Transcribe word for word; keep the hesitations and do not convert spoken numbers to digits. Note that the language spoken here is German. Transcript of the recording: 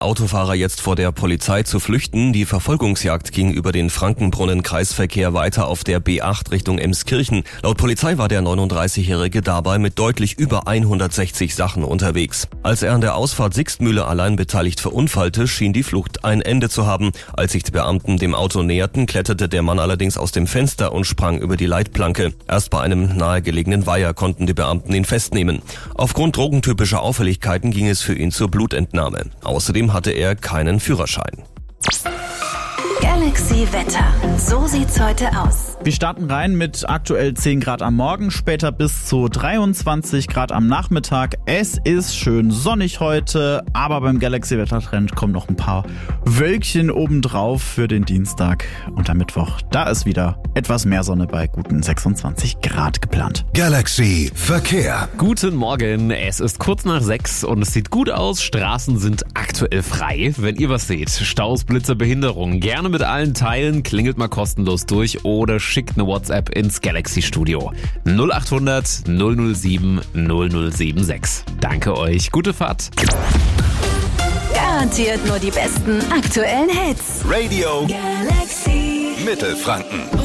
Autofahrer jetzt vor der Polizei zu flüchten. Die Verfolgungsjagd ging über den Frankenbrunnen-Kreisverkehr weiter auf der B acht Richtung Emskirchen. Laut Polizei war der neununddreißigjährige dabei mit deutlich über hundertsechzig Sachen unterwegs. Als er an der Ausfahrt Sixtmühle allein beteiligt verunfallte, schien die Flucht ein Ende zu haben. Als sich die Beamten dem Auto näherten, kletterte der Mann allerdings aus dem Fenster und sprang über die Leitplanke. Erst bei einem nahegelegenen Weiher konnten die Beamten ihn festnehmen. Aufgrund drogentypischer Auffälligkeiten ging es für ihn zur Blutentnahme. Außerdem hatte er keinen Führerschein. Galaxy Wetter. So sieht's heute aus. Wir starten rein mit aktuell zehn Grad am Morgen, später bis zu dreiundzwanzig Grad am Nachmittag. Es ist schön sonnig heute, aber beim Galaxy Wettertrend kommen noch ein paar Wölkchen obendrauf für den Dienstag und am Mittwoch. Da ist wieder etwas mehr Sonne bei guten sechsundzwanzig Grad geplant. Galaxy Verkehr. Guten Morgen, es ist kurz nach sechs und es sieht gut aus. Straßen sind aktuell frei. Wenn ihr was seht, Staus, Blitze, Behinderungen, gerne mit allen teilen, klingelt mal kostenlos durch oder schickt eine WhatsApp ins Galaxy Studio. null acht hundert null null sieben null null sieben sechs. Danke euch, gute Fahrt. Garantiert nur die besten aktuellen Hits. Radio Galaxy Mittelfranken.